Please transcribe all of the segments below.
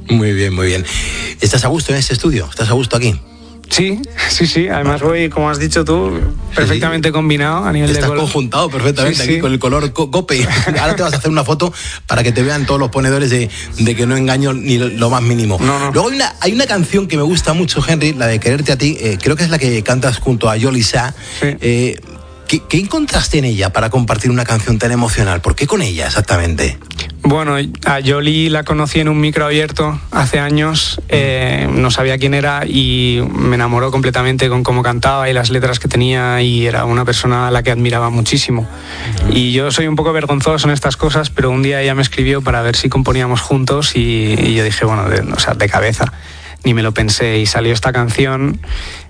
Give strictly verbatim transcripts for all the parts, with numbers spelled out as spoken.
Muy bien, muy bien. ¿Estás a gusto en este estudio? ¿Estás a gusto aquí? Sí, sí, sí. Además voy, como has dicho tú, perfectamente sí, combinado a nivel Estás de color. Estás conjuntado perfectamente sí, aquí sí. con el color cope. Ahora te vas a hacer una foto para que te vean todos los ponedores de, de que no engaño ni lo más mínimo. No, no. Luego hay una, hay una canción que me gusta mucho, Henry, la de Quererte a ti. Eh, creo que es la que cantas junto a Yoli Sa. Sí. Eh, ¿qué, ¿Qué encontraste en ella para compartir una canción tan emocional? ¿Por qué con ella exactamente? Bueno, a Yoli la conocí en un micro abierto hace años, eh, no sabía quién era y me enamoró completamente con cómo cantaba y las letras que tenía, y era una persona a la que admiraba muchísimo. Y yo soy un poco vergonzoso en estas cosas, pero un día ella me escribió para ver si componíamos juntos y, y yo dije, bueno, de, o sea, de cabeza, ni me lo pensé, y salió esta canción.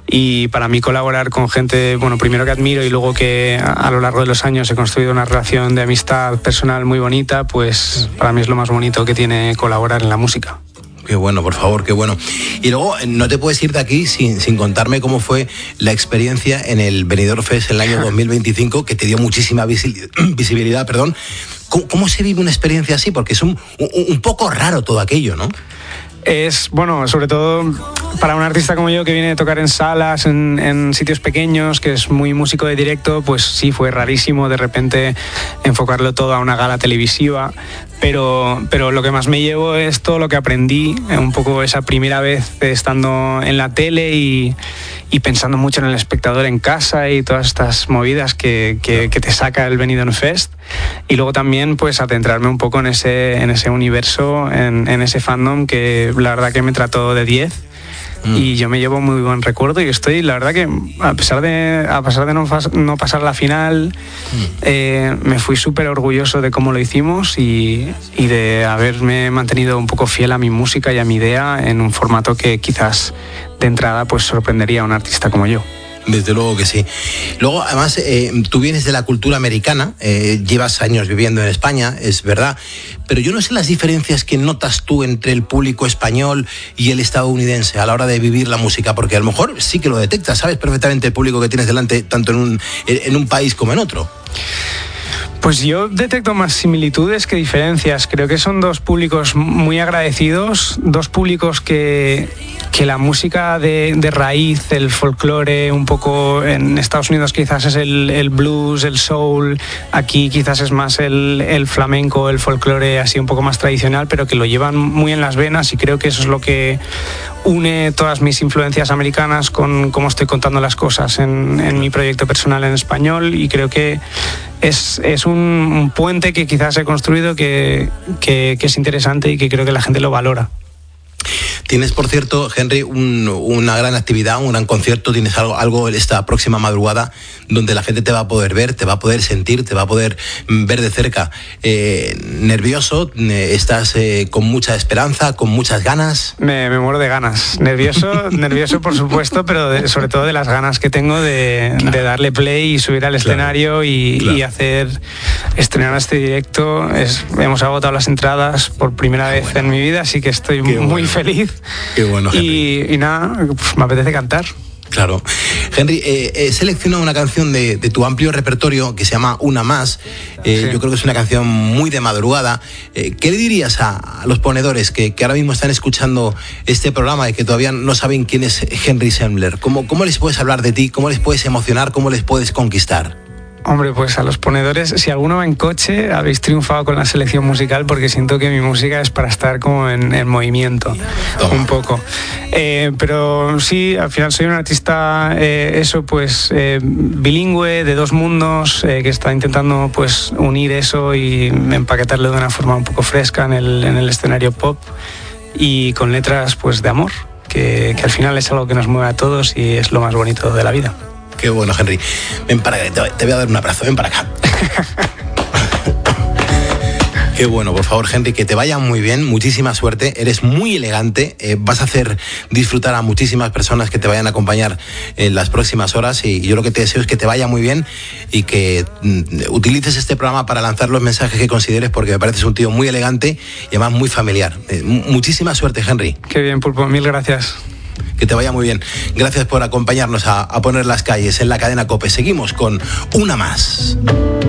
Y para mí colaborar con gente, bueno, primero que admiro y luego que a lo largo de los años he construido una relación de amistad personal muy bonita, pues para mí es lo más bonito que tiene colaborar en la música. Qué bueno, por favor, qué bueno. Y luego, no te puedes ir de aquí sin, sin contarme cómo fue la experiencia en el Benidorm Fest en el año dos mil veinticinco, que te dio muchísima visibilidad, perdón. ¿Cómo, cómo se vive una experiencia así? Porque es un, un, un poco raro todo aquello, ¿no? Es, bueno, sobre todo para un artista como yo que viene a tocar en salas, en, en sitios pequeños, que es muy músico de directo, pues sí, fue rarísimo de repente enfocarlo todo a una gala televisiva, pero, pero lo que más me llevo es todo lo que aprendí, un poco esa primera vez estando en la tele y, y pensando mucho en el espectador en casa y todas estas movidas que, que, que te saca el Benidorm Fest, y luego también pues adentrarme un poco en ese, en ese universo, en, en ese fandom que la verdad que me trató de diez. Mm. Y yo me llevo muy buen recuerdo y estoy, la verdad que a pesar de, a pesar de no, no pasar la final, mm. eh, me fui súper orgulloso de cómo lo hicimos y, y de haberme mantenido un poco fiel a mi música y a mi idea en un formato que quizás de entrada pues sorprendería a un artista como yo. Desde luego que sí. Luego, además, eh, tú vienes de la cultura americana, eh, llevas años viviendo en España, es verdad, pero yo no sé las diferencias que notas tú entre el público español y el estadounidense a la hora de vivir la música, porque a lo mejor sí que lo detectas, sabes perfectamente el público que tienes delante, tanto en un, en un país como en otro. Pues yo detecto más similitudes que diferencias. Creo que son dos públicos muy agradecidos, dos públicos que, que la música de, de raíz, el folclore, un poco en Estados Unidos quizás es el, el blues, el soul, aquí quizás es más el, el flamenco, el folclore así un poco más tradicional, pero que lo llevan muy en las venas, y creo que eso es lo que une todas mis influencias americanas con cómo estoy contando las cosas en, en mi proyecto personal en español, y creo que es, es un, un puente que quizás he construido que, que, que es interesante y que creo que la gente lo valora. Tienes, por cierto, Henry, un, una gran actividad, un gran concierto, tienes algo, algo esta próxima madrugada donde la gente te va a poder ver, te va a poder sentir, te va a poder ver de cerca. Eh, ¿Nervioso? ¿Estás eh, con mucha esperanza, con muchas ganas? Me, me muero de ganas. Nervioso, nervioso por supuesto, pero de, sobre todo de las ganas que tengo de, claro. de darle play y subir al escenario claro. Y, claro. y hacer, estrenar este directo. Es, hemos agotado las entradas por primera Qué vez bueno. en mi vida, así que estoy Qué muy bueno. feliz. Qué bueno, Henry. Y, y nada, pues me apetece cantar. Claro. Henry, eh, he seleccionado una canción de, de tu amplio repertorio que se llama Una Más. Eh, sí. Yo creo que es una canción muy de madrugada. Eh, ¿Qué le dirías a, a los ponedores que, que ahora mismo están escuchando este programa y que todavía no saben quién es Henry Sembler? ¿Cómo, cómo les puedes hablar de ti? ¿Cómo les puedes emocionar? ¿Cómo les puedes conquistar? Hombre, pues a los ponedores, si alguno va en coche, habéis triunfado con la selección musical, porque siento que mi música es para estar como en, en movimiento, Toma. un poco. Eh, pero sí, al final soy un artista, eh, eso pues, eh, bilingüe, de dos mundos, eh, que está intentando pues unir eso y empaquetarlo de una forma un poco fresca en el, en el escenario pop, y con letras pues de amor, que, que al final es algo que nos mueve a todos y es lo más bonito de la vida. Qué bueno, Henry. Ven para acá, te voy a dar un abrazo, ven para acá. Qué bueno, por favor, Henry, que te vaya muy bien, muchísima suerte, eres muy elegante, eh, vas a hacer disfrutar a muchísimas personas que te vayan a acompañar en las próximas horas, y yo lo que te deseo es que te vaya muy bien y que mm, utilices este programa para lanzar los mensajes que consideres, porque me pareces un tío muy elegante y además muy familiar. Eh, muchísima suerte, Henry. Qué bien, Pulpo, mil gracias. Que te vaya muy bien. Gracias por acompañarnos a, a poner las calles en la cadena COPE. Seguimos con Una Más.